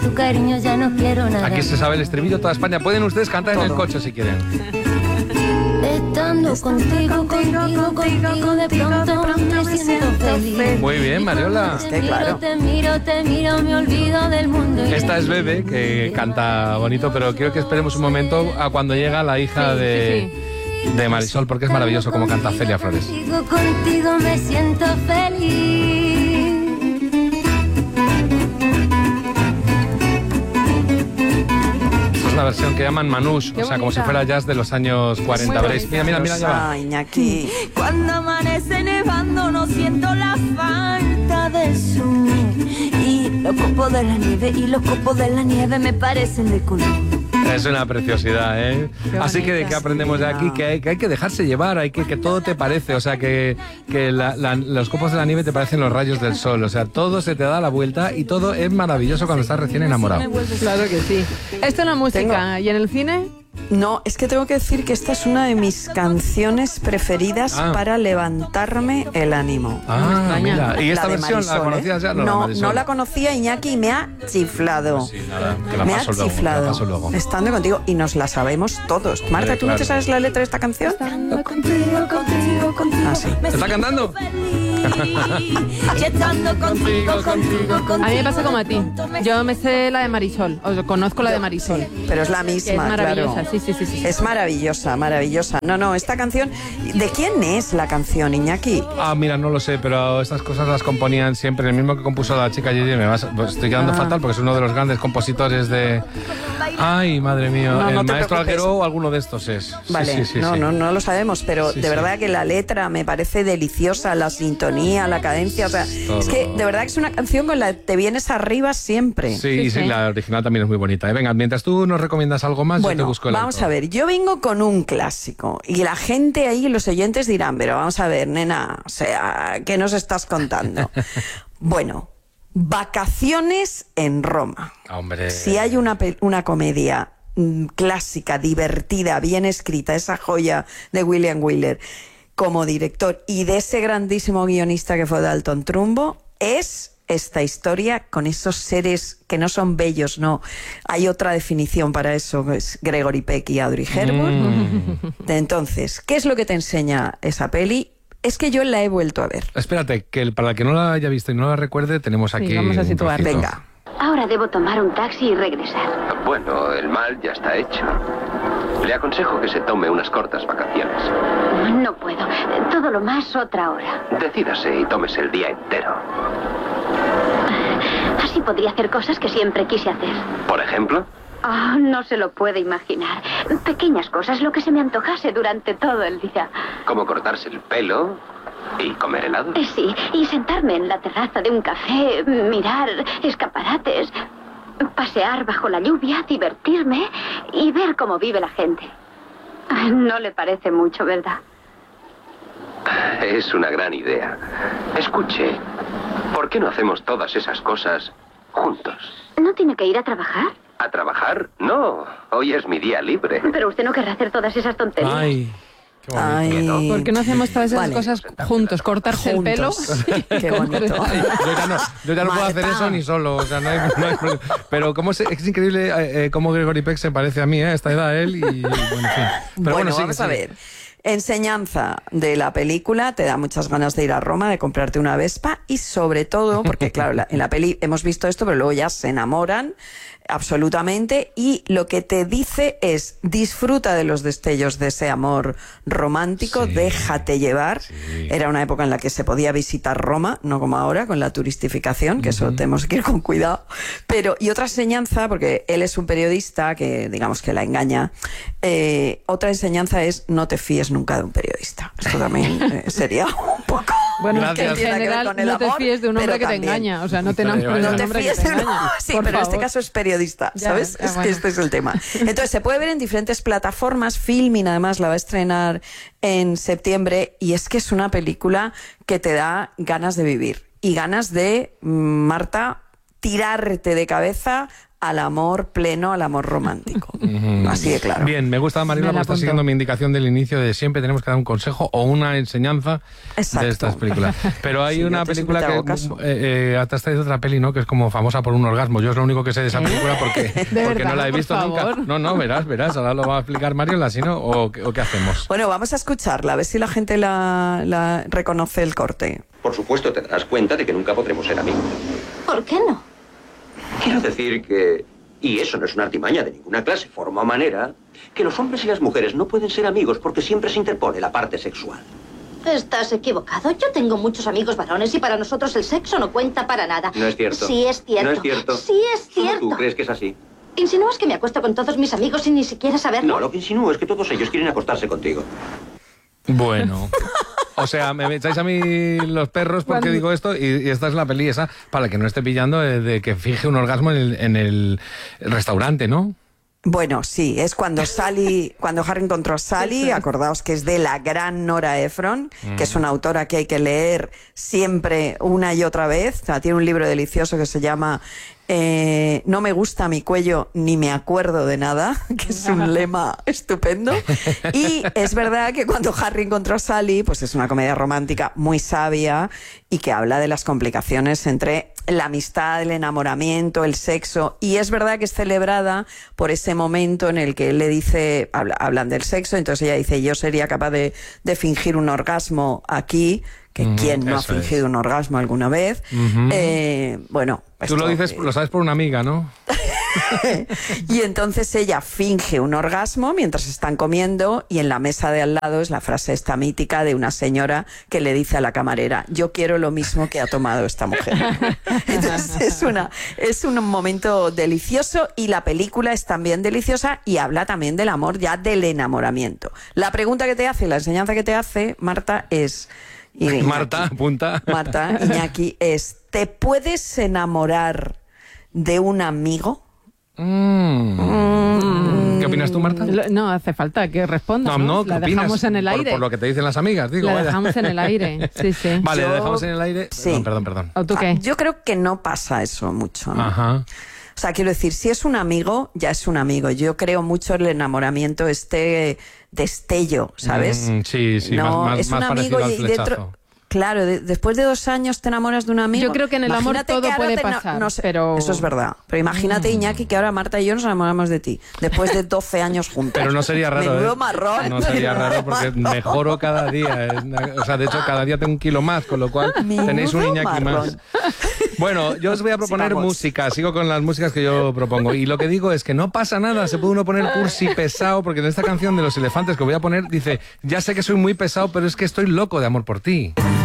tu cariño ya no quiero nada. Aquí se sabe el estribillo toda España. Pueden ustedes cantar en el coche si quieren. Estando contigo, de pronto me siento feliz. Muy bien, Mariola. Te miro, me olvido del mundo. Esta es Bebe, que canta bonito, pero quiero que esperemos un momento a cuando llega la hija de Marisol, porque es maravilloso como canta Celia Flores. Contigo me siento feliz. Es una versión que llaman manouche, o sea, como si fuera jazz de los años 40. ¿Veréis? Mira, ya va. Iñaki. Cuando amanece nevando no siento la falta del sol. Y los copos de la nieve me parecen de color. Es una preciosidad, ¿eh? Así que aprendemos de aquí que hay que dejarse llevar, que todo te parece, o sea, que los copos de la nieve te parecen los rayos del sol, o sea, todo se te da la vuelta y todo es maravilloso cuando estás recién enamorado. Claro que sí. Esto es la música. ¿Y en el cine? No, es que tengo que decir que esta es una de mis canciones preferidas para levantarme el ánimo. Mira. ¿Y esta versión Marisol, la conocías ya? No la conocía, Iñaki, y me ha chiflado. Sí, nada, que la me ha paso luego, chiflado. Estando contigo, y nos la sabemos todos. Marta, ¿tú no te sabes la letra de esta canción? Contigo. Ah, sí. ¿Te está cantando? A mí me pasa como a ti. Yo me sé la de Marisol, o conozco la de Marisol. Pero es la Que misma, es maravillosa, claro. sí. Es maravillosa. No, esta canción... ¿De quién es la canción, Iñaki? Mira, no lo sé, pero estas cosas las componían siempre. El mismo que compuso la chica Gigi, estoy quedando fatal porque es uno de los grandes compositores de... Ay, madre mía, el maestro Alguero o alguno de estos es. Vale, sí. No lo sabemos, pero Sí, de verdad que la letra me parece deliciosa, la sintonía, la cadencia, o sea, es que de verdad que es una canción con la que te vienes arriba siempre. Sí, la original también es muy bonita. Venga, mientras tú nos recomiendas algo más, yo te Bueno, busco el vamos autor. a ver, yo vengo con un clásico y la gente ahí, los oyentes dirán, pero vamos a ver, nena, o sea, ¿qué nos estás contando? Bueno, Vacaciones en Roma. Hombre. Si hay una comedia clásica, divertida, bien escrita, esa joya de William Wyler como director y de ese grandísimo guionista que fue Dalton Trumbo, es esta historia con esos seres que no son bellos, no. Hay otra definición para eso, que es Gregory Peck y Audrey Hepburn. Entonces, ¿qué es lo que te enseña esa peli? Es que yo la he vuelto a ver. Espérate, que para el que no la haya visto y no la recuerde, tenemos aquí vamos a un situar. trocito. Venga. Ahora debo tomar un taxi y regresar. Bueno, el mal ya está hecho. Le aconsejo que se tome unas cortas vacaciones. No puedo. Todo lo más otra hora. Decídase y tómese el día entero. Así podría hacer cosas que siempre quise hacer. ¿Por ejemplo? Oh, no se lo puede imaginar. Pequeñas cosas, lo que se me antojase durante todo el día. Como cortarse el pelo y comer helado. Sí, y sentarme en la terraza de un café, mirar escaparates, pasear bajo la lluvia, divertirme y ver cómo vive la gente. No le parece mucho, ¿verdad? Es una gran idea. Escuche, ¿por qué no hacemos todas esas cosas juntos? ¿No tiene que ir a trabajar? ¿A trabajar? No, hoy es mi día libre. Pero usted no querrá hacer todas esas tonterías. Ay, qué bonito. Ay, ¿Por qué no hacemos todas esas Vale. cosas juntos? Cortarse el pelo. Qué bonito. Yo ya no puedo Marta. hacer eso ni solo, o sea, no hay problema. Pero es increíble cómo Gregory Peck se parece a mí, a esta edad él, y bueno, en fin. Pero Bueno, sigue, vamos a sigue. ver. Enseñanza de la película, te da muchas ganas de ir a Roma, de comprarte una Vespa y sobre todo, porque claro, en la peli hemos visto esto, pero luego ya se enamoran absolutamente y lo que te dice es disfruta de los destellos de ese amor romántico, Sí. déjate llevar. Sí. Era una época en la que se podía visitar Roma, no como ahora con la turistificación, que eso tenemos que ir con cuidado. Pero, y otra enseñanza, porque él es un periodista que digamos que la engaña, otra enseñanza es no te fíes nunca de un periodista. Esto también sería un poco... Bueno, Gracias. es que en Tiene que ver general con el no te amor, fíes de un hombre pero que te también. engaña. O sea, no te Pero enamores de No un te hombre que fíes te de engaña. sí, Por pero en este favor. caso es periodista, Ya, ¿sabes? ya, Es bueno. que este es el tema. Entonces, se puede ver en diferentes plataformas. Filmin, además, la va a estrenar en septiembre. Y es que es una película que te da ganas de vivir. Y ganas de, Marta, tirarte de cabeza al amor pleno, al amor romántico. Así de claro. Bien, me gusta, Marilo, porque está siguiendo mi indicación del inicio de siempre tenemos que dar un consejo o una enseñanza de estas películas. Pero hay una película que te has traído otra peli, ¿no? Que es como famosa por un orgasmo. Yo es lo único que sé de esa película porque no la he visto nunca. No, verás. Ahora lo va a explicar Mario, ¿sí, no? ¿O qué hacemos? Bueno, vamos a escucharla, a ver si la gente la reconoce el corte. Por supuesto, te darás cuenta de que nunca podremos ser amigos. ¿Por qué no? Quiero decir que, y eso no es una artimaña de ninguna clase, forma o manera, que los hombres y las mujeres no pueden ser amigos porque siempre se interpone la parte sexual. Estás equivocado. Yo tengo muchos amigos varones y para nosotros el sexo no cuenta para nada. No es cierto. Sí es cierto. No es cierto. Sí es cierto. ¿Tú crees que es así? ¿Insinúas que me acuesto con todos mis amigos sin ni siquiera saberlo? No, lo que insinúo es que todos ellos quieren acostarse contigo. Bueno... O sea, me echáis a mí los perros porque digo esto y esta es la peli esa para el que no esté pillando de que finge un orgasmo en el restaurante, ¿no? Bueno, sí, es cuando Harry encontró a Sally, acordaos que es de la gran Nora Ephron, que es una autora que hay que leer siempre una y otra vez. O sea, tiene un libro delicioso que se llama No me gusta mi cuello ni me acuerdo de nada, que es un lema estupendo. Y es verdad que cuando Harry encontró a Sally, pues es una comedia romántica muy sabia y que habla de las complicaciones entre la amistad, el enamoramiento, el sexo, y es verdad que es celebrada por ese momento en el que él le dice, hablan del sexo, entonces ella dice, yo sería capaz de fingir un orgasmo aquí, que quién no ha fingido un orgasmo alguna vez. Bueno, tú lo dices, lo sabes por una amiga, ¿no? Y entonces ella finge un orgasmo mientras están comiendo y en la mesa de al lado es la frase esta mítica de una señora que le dice a la camarera, yo quiero lo mismo que ha tomado esta mujer. Entonces es un momento delicioso y la película es también deliciosa y habla también del amor, ya del enamoramiento. La pregunta que te hace, la enseñanza que te hace, Marta, es... Marta, apunta. Marta, Iñaki, es, ¿te puedes enamorar de un amigo? ¿Qué opinas tú, Marta? No hace falta que responda. No, la dejamos en el aire. Por lo que te dicen las amigas, digo. La dejamos en el aire, sí. Vale, la dejamos en el aire. Sí. Perdón. ¿O tú qué? Yo creo que no pasa eso mucho, ¿no? Ajá. O sea, quiero decir, si es un amigo, ya es un amigo. Yo creo mucho en el enamoramiento, destello, ¿sabes? Sí, no, más es un parecido amigo al y flechazo. dentro... Claro, después de 2 años te enamoras de un amigo. Yo creo que en el amor Imagínate todo que puede ahora pasar, no sé, pero... Eso es verdad. Pero imagínate, Iñaki, que ahora Marta y yo nos enamoramos de ti, después de 12 años juntos. Pero no sería raro, Menudo marrón. No sería raro porque mejoro cada día. O sea, de hecho, cada día tengo 1 kilo más, con lo cual tenéis un Iñaki más. Bueno, yo os voy a proponer música. Sigo con las músicas que yo propongo. Y lo que digo es que no pasa nada. Se puede uno poner cursi pesado, porque en esta canción de Los Elefantes que voy a poner, dice, ya sé que soy muy pesado, pero es que estoy loco de amor por ti.